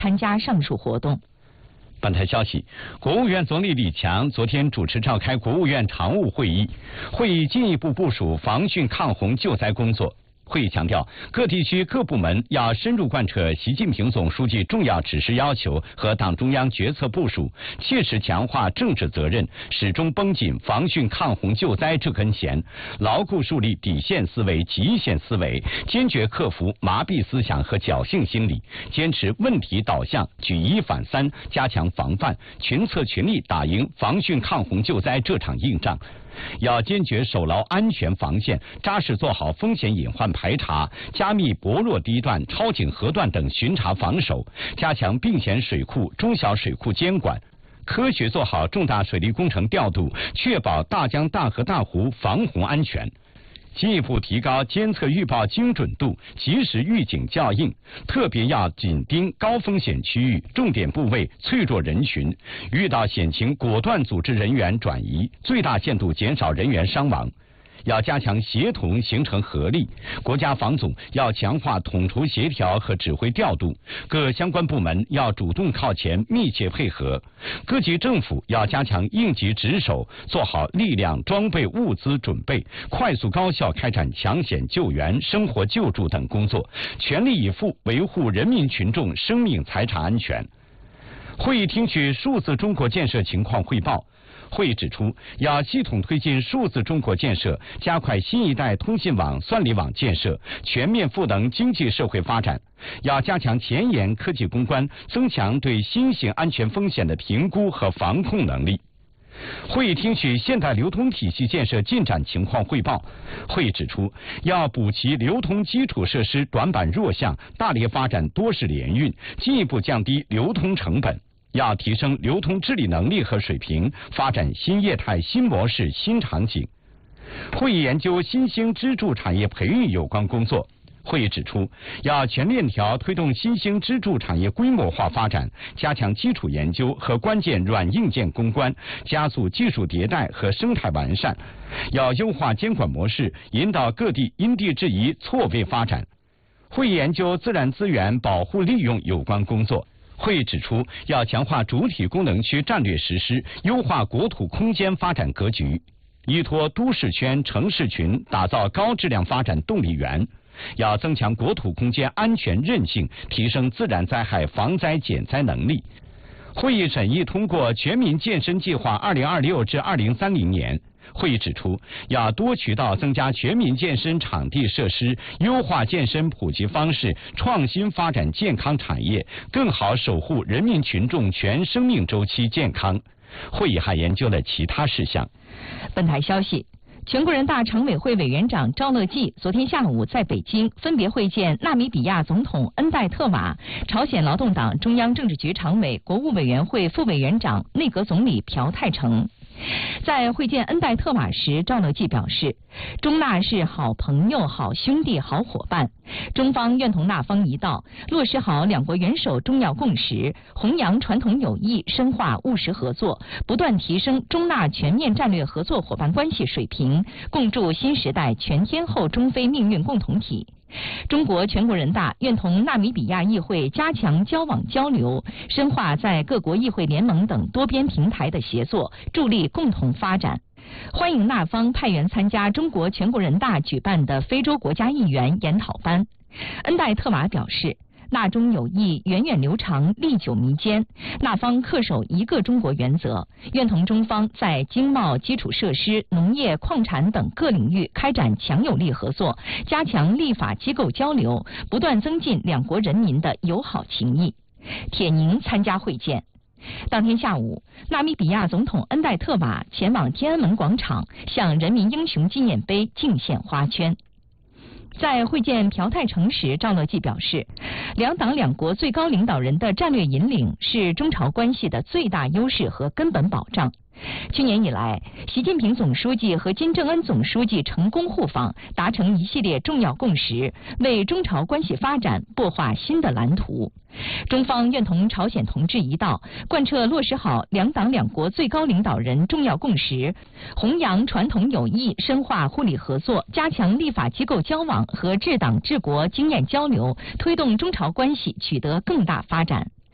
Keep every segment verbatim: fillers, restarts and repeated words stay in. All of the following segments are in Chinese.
参加上述活动。 本台消息，国务院总理李强昨天主持召开国务院常务会议，会议进一步部署防汛抗洪救灾工作。会议强调，各地区各部门要深入贯彻习近平总书记重要指示要求和党中央决策部署，切实强化政治责任，始终绷紧防汛抗洪救灾这根弦，牢固树立底线思维、极限思维，坚决克服麻痹思想和侥幸心理，坚持问题导向、举一反三，加强防范，群策群力打赢防汛抗洪救灾这场硬仗。要坚决守牢安全防线，扎实做好风险隐患排查，加密薄弱堤段、超警河段等巡查防守，加强并险水库、中小水库监管，科学做好重大水利工程调度，确保大江大河大湖防洪安全。进一步提高监测预报精准度，及时预警校应，特别要紧盯高风险区域、重点部位、脆弱人群，遇到险情果断组织人员转移，最大限度减少人员伤亡。要加强协同，形成合力。国家防总要强化统筹协调和指挥调度，各相关部门要主动靠前，密切配合。各级政府要加强应急值守，做好力量、装备、物资准备，快速高效开展抢险救援、生活救助等工作，全力以赴维护人民群众生命财产安全。会议听取数字中国建设情况汇报。会议指出，要系统推进数字中国建设，加快新一代通信网、算力网建设，全面赋能经济社会发展。要加强前沿科技攻关，增强对新型安全风险的评估和防控能力。会议听取现代流通体系建设进展情况汇报。会议指出，要补齐流通基础设施短板弱项，大力发展多式联运，进一步降低流通成本。要提升流通治理能力和水平，发展新业态、新模式、新场景。会议研究新兴支柱产业培育有关工作。会议指出，要全链条推动新兴支柱产业规模化发展，加强基础研究和关键软硬件攻关，加速技术迭代和生态完善。要优化监管模式，引导各地因地制宜错位发展。会议研究自然资源保护利用有关工作。会议指出，要强化主体功能区战略实施，优化国土空间发展格局，依托都市圈、城市群，打造高质量发展动力源。要增强国土空间安全韧性，提升自然灾害防灾减灾能力。会议审议通过全民健身计划二零二六至二零三零年。会议指出，要多渠道增加全民健身场地设施，优化健身普及方式，创新发展健康产业，更好守护人民群众全生命周期健康。会议还研究了其他事项。 本台消息，全国人大常委会委员长赵乐际昨天下午在北京分别会见纳米比亚总统恩戴特瓦、朝鲜劳动党中央政治局常委、国务委员会副委员长、内阁总理朴泰成。在会见恩戴特瓦时，赵乐际表示，中纳是好朋友、好兄弟、好伙伴，中方愿同纳方一道，落实好两国元首重要共识，弘扬传统友谊，深化务实合作，不断提升中纳全面战略合作伙伴关系水平，共筑新时代全天候中非命运共同体。中国全国人大愿同纳米比亚议会加强交往交流，深化在各国议会联盟等多边平台的协作，助力共同发展。欢迎纳方派员参加中国全国人大举办的非洲国家议员研讨班。恩戴特瓦表示，纳中友谊源远流长，历久弥坚。纳方恪守一个中国原则，愿同中方在经贸、基础设施、农业、矿产等各领域开展强有力合作，加强立法机构交流，不断增进两国人民的友好情谊。铁宁参加会见。当天下午，纳米比亚总统恩戴特瓦前往天安门广场，向人民英雄纪念碑敬献花圈。在会见朴泰成时，赵乐际表示，两党两国最高领导人的战略引领是中朝关系的最大优势和根本保障。去年以来，习近平总书记和金正恩总书记成功互访，达成一系列重要共识，为中朝关系发展擘画新的蓝图。中方愿同朝鲜同志一道，贯彻落实好两党两国最高领导人重要共识，弘扬传统友谊，深化互利合作，加强立法机构交往和治党治国经验交流，推动中朝关系取得更大发展。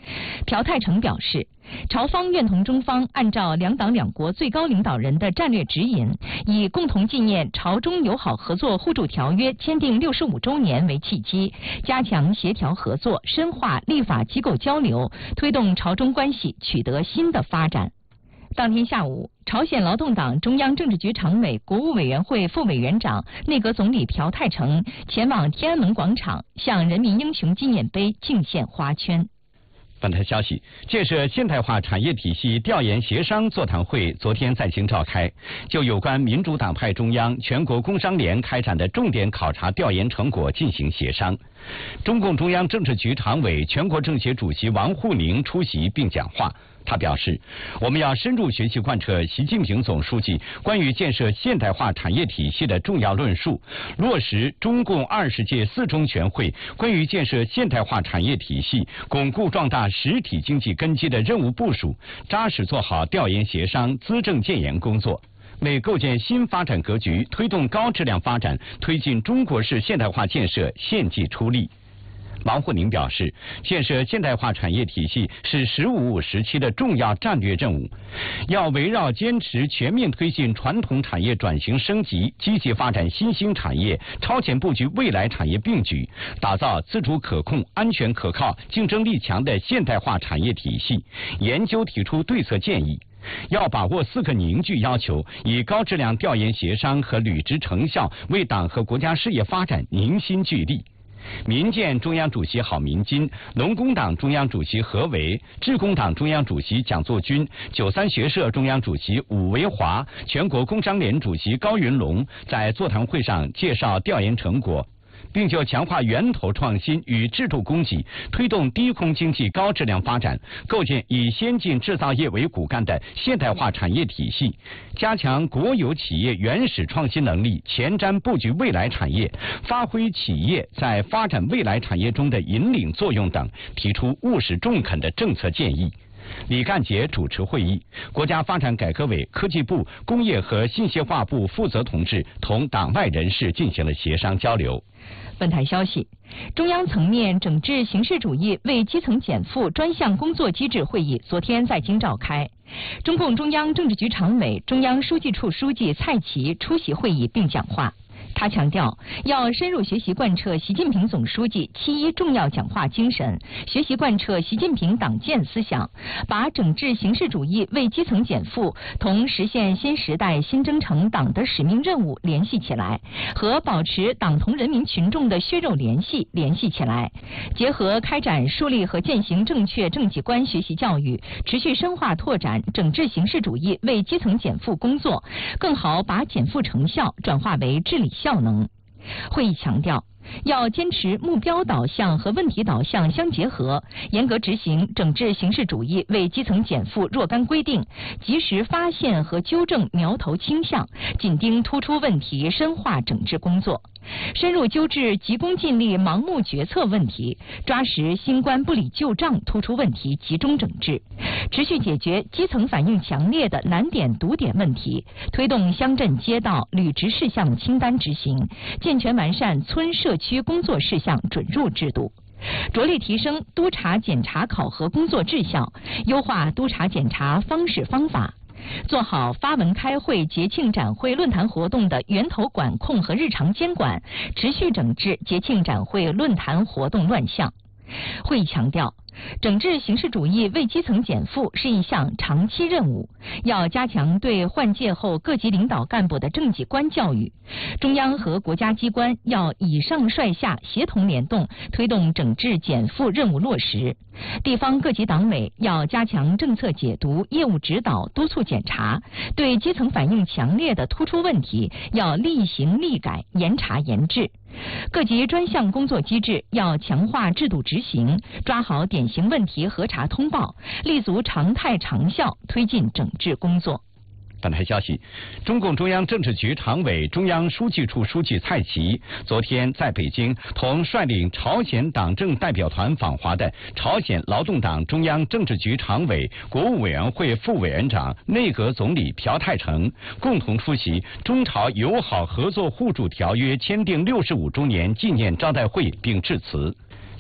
朴泰成表示，朝方愿同中方按照两党两国最高领导人的战略指引，以共同纪念朝中友好合作互助条约签订六十五周年为契机，加强协调合作，深化立法机构交流，推动朝中关系取得新的发展。当天下午，朝鲜劳动党中央政治局常委、国务委员会副委员长、内阁总理朴泰成前往天安门广场，向人民英雄纪念碑敬献花圈。 本台消息，建设现代化产业体系调研协商座谈会昨天在京召开，就有关民主党派中央、全国工商联开展的重点考察调研成果进行协商。中共中央政治局常委、全国政协主席王沪宁出席并讲话。他表示，我们要深入学习贯彻习近平总书记关于建设现代化产业体系的重要论述，落实中共二十届四中全会关于建设现代化产业体系、巩固壮大实体经济根基的任务部署，扎实做好调研协商、资政建言工作，为构建新发展格局、推动高质量发展、推进中国式现代化建设献计出力。王沪宁表示，建设现代化产业体系是“十五五”时期的重要战略任务，要围绕坚持全面推进传统产业转型升级、积极发展新兴产业、超前布局未来产业并举，打造自主可控、安全可靠、竞争力强的现代化产业体系，研究提出对策建议。要把握四个凝聚要求，以高质量调研协商和履职成效，为党和国家事业发展凝心聚力。民建中央主席郝明金、农工党中央主席何为、致公党中央主席蒋作军、九三学社中央主席武维华、全国工商联主席高云龙在座谈会上介绍调研成果，并就强化源头创新与制度供给，推动低空经济高质量发展，构建以先进制造业为骨干的现代化产业体系，加强国有企业原始创新能力，前瞻布局未来产业，发挥企业在发展未来产业中的引领作用等，提出务实中肯的政策建议。李干杰主持会议，国家发展改革委、科技部、工业和信息化部负责同志同党外人士进行了协商交流。 本台消息，中央层面整治形式主义为基层减负专项工作机制会议昨天在京召开，中共中央政治局常委、中央书记处书记蔡奇出席会议并讲话。他强调，要深入学习贯彻习近平总书记七一重要讲话精神，学习贯彻习近平党建思想，把整治形式主义为基层减负同实现新时代新征程党的使命任务联系起来，和保持党同人民群众的血肉联系联系起来，结合开展树立和践行正确政绩观学习教育，持续深化拓展整治形式主义为基层减负工作，更好把减负成效转化为治理效能。会议强调，要坚持目标导向和问题导向相结合，严格执行整治形式主义为基层减负若干规定，及时发现和纠正苗头倾向，紧盯突出问题，深化整治工作，深入纠治急功近利、盲目决策问题，抓实新冠不理旧账突出问题集中整治，持续解决基层反映强烈的难点堵点问题，推动乡镇街道履职事项清单执行，健全完善村社区工作事项准入制度，着力提升督查检查考核工作质效，优化督查检查方式方法，做好发文开会、节庆展会、论坛活动的源头管控和日常监管，持续整治节庆展会、论坛活动乱象。会议强调，整治形式主义为基层减负是一项长期任务，要加强对换届后各级领导干部的政绩观教育。中央和国家机关要以上率下协同联动，推动整治减负任务落实。地方各级党委要加强政策解读、业务指导、督促检查，对基层反映强烈的突出问题要立行立改、严查严治。各级专项工作机制要强化制度执行，抓好典型问题核查通报，立足常态长效，推进整治工作。 本台消息，中共中央政治局常委、中央书记处书记蔡奇昨天在北京同率领朝鲜党政代表团访华的朝鲜劳动党中央政治局常委、国务委员会副委员长、内阁总理朴泰成共同出席中朝友好合作互助条约签订六十五周年纪念招待会并致辞。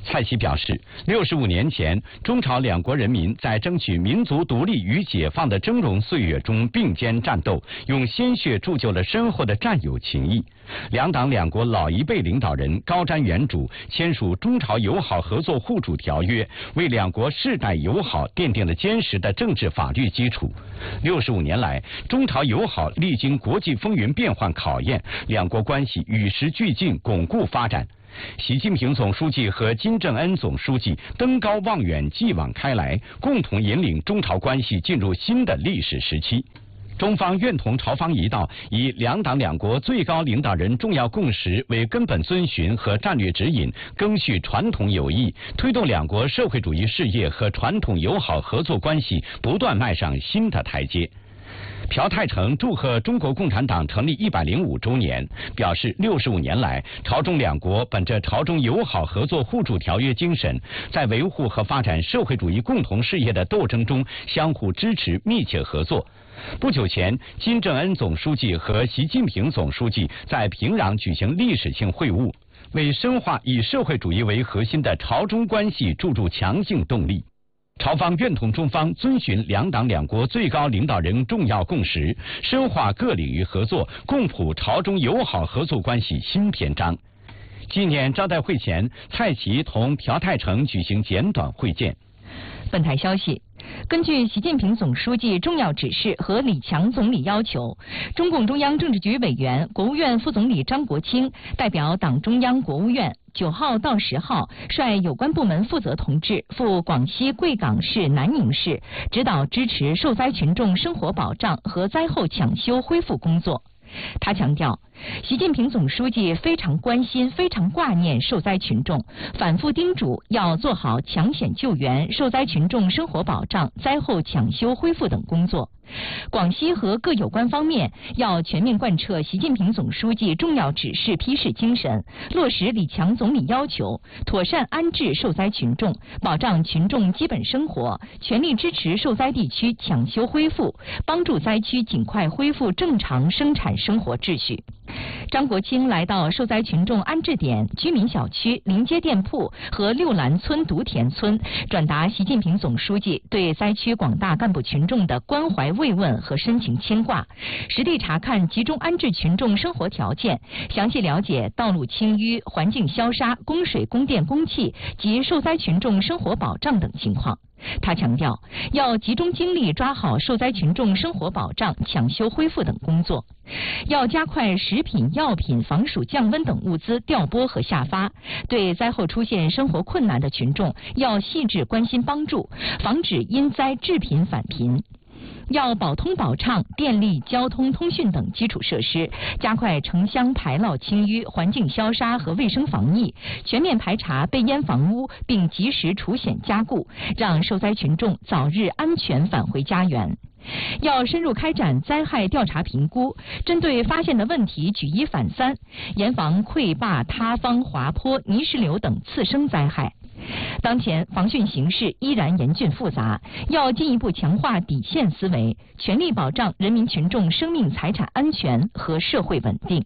蔡奇表示，六十五年前，中朝两国人民在争取民族独立与解放的峥嵘岁月中并肩战斗，用鲜血铸就了深厚的战友情谊。两党两国老一辈领导人高瞻远瞩，签署中朝友好合作互助条约，为两国世代友好奠定了坚实的政治法律基础。六十五年来，中朝友好历经国际风云变幻考验，两国关系与时俱进，巩固发展。习近平总书记和金正恩总书记登高望远，继往开来，共同引领中朝关系进入新的历史时期。中方愿同朝方一道，以两党两国最高领导人重要共识为根本遵循和战略指引，赓续传统友谊，推动两国社会主义事业和传统友好合作关系不断迈上新的台阶。朴泰成祝贺中国共产党成立一百零五周年，表示六十五年来，朝中两国本着朝中友好合作互助条约精神，在维护和发展社会主义共同事业的斗争中相互支持、密切合作。不久前，金正恩总书记和习近平总书记在平壤举行历史性会晤，为深化以社会主义为核心的朝中关系注入强劲动力。朝方愿同中方遵循两党两国最高领导人重要共识，深化各领域合作，共谱朝中友好合作关系新篇章。纪念招待会前，蔡奇同朴泰成举行简短会见。 本台消息，根据习近平总书记重要指示和李强总理要求，中共中央政治局委员、国务院副总理张国清代表党中央、国务院九号到十号率有关部门负责同志赴广西贵港市南宁市，指导支持受灾群众生活保障和灾后抢修恢复工作。他强调，习近平总书记非常关心、非常挂念受灾群众，反复叮嘱要做好抢险救援、受灾群众生活保障、灾后抢修恢复等工作。广西和各有关方面要全面贯彻习近平总书记重要指示批示精神，落实李强总理要求，妥善安置受灾群众，保障群众基本生活，全力支持受灾地区抢修恢复，帮助灾区尽快恢复正常生产生活秩序。张国清来到受灾群众安置点、居民小区、临街店铺和六兰村、独田村，转达习近平总书记对灾区广大干部群众的关怀慰问和深情牵挂，实地查看集中安置群众生活条件，详细了解道路清淤、环境消杀、供水、供电、供气及受灾群众生活保障等情况。他强调，要集中精力抓好受灾群众生活保障、抢修恢复等工作，要加快食品、药品、防暑降温等物资调拨和下发，对灾后出现生活困难的群众要细致关心帮助，防止因灾致贫返贫。要保通保畅电力、交通、通讯等基础设施，加快城乡排涝清淤、环境消杀和卫生防疫，全面排查被淹房屋，并及时除险加固，让受灾群众早日安全返回家园。要深入开展灾害调查评估，针对发现的问题举一反三，严防溃坝、塌方、滑坡、泥石流等次生灾害。当前防汛形势依然严峻复杂，要进一步强化底线思维，全力保障人民群众生命财产安全和社会稳定。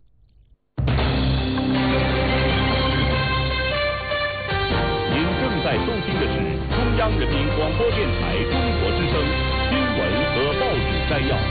您正在收听的是中央人民广播电台中国之声新闻和报纸摘要。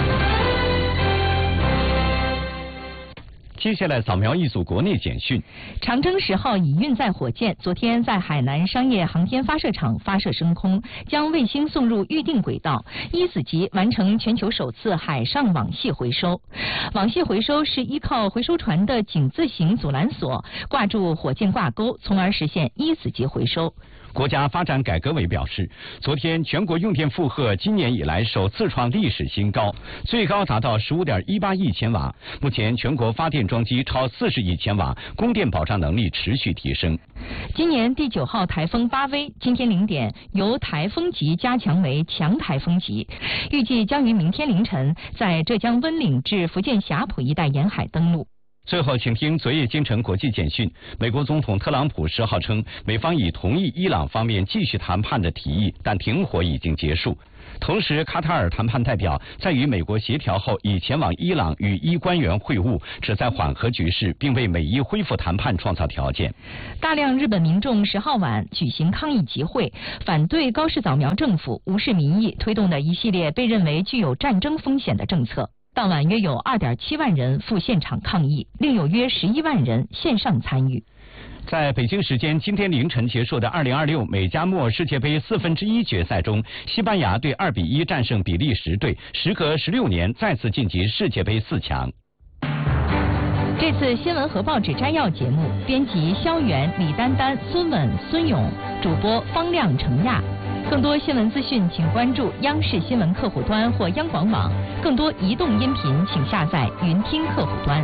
接下来扫描一组国内简讯。 长征十号乙运载火箭昨天在海南商业航天发射场发射升空，将卫星送入预定轨道，一子级完成全球首次海上网系回收。网系回收是依靠回收船的井字形阻拦索挂住火箭挂钩，从而实现一子级回收。 国家发展改革委表示，昨天全国用电负荷今年以来首次创历史新高，最高达到 十五点一八亿千瓦。目前全国发电装机超四十亿千瓦，供电保障能力持续提升。 今年第九号台风巴威今天零点由台风级加强为强台风级，预计将于明天凌晨在浙江温岭至福建霞浦一带沿海登陆。 最后，请听昨夜京城国际简讯。美国总统特朗普十号称，美方已同意伊朗方面继续谈判的提议，但停火已经结束。同时，卡塔尔谈判代表在与美国协调后，已前往伊朗与伊官员会晤，旨在缓和局势，并为美伊恢复谈判创造条件。 大量日本民众十号晚举行抗议集会，反对高市早苗政府无视民意推动的一系列被认为具有战争风险的政策。当晚约有 二点七万人赴现场抗议，另有约十一万人线上参与。 在北京时间今天凌晨结束的二零二六美加墨世界杯四分之一决赛中，西班牙队二比一战胜比利时队，时隔十六年再次晋级世界杯四强。 这次新闻和报纸摘要节目，编辑肖元、李丹丹、孙稳、孙勇，主播方亮、程亚。更多新闻资讯，请关注央视新闻客户端或央广网。更多移动音频，请下载云听客户端。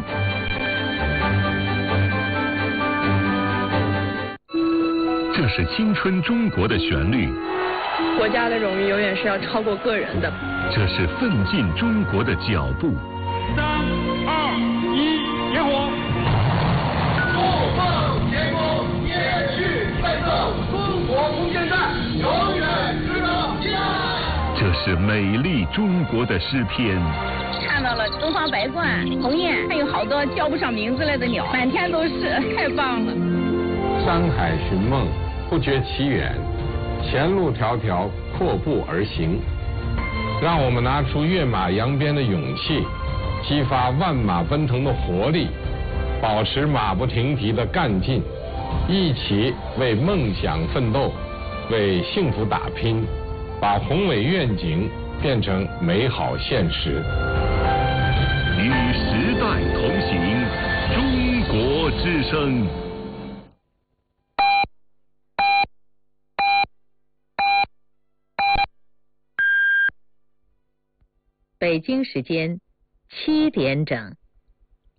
这是青春中国的旋律， 国家的荣誉永远是要超过个人的。 这是奋进中国的脚步。 三二一，点火！怒放天空，延续奋斗，中国空间站永远值得纪念。 这是美丽中国的诗篇。 看到了东方白鹳、鸿雁，还有好多叫不上名字来的鸟，满天都是，太棒了。 山海寻梦，不觉其远，前路迢迢，阔步而行。让我们拿出跃马扬鞭的勇气，激发万马奔腾的活力，保持马不停蹄的干劲，一起为梦想奋斗，为幸福打拼，把宏伟愿景变成美好现实。 与时代同行，中国之声。 北京时间七点整。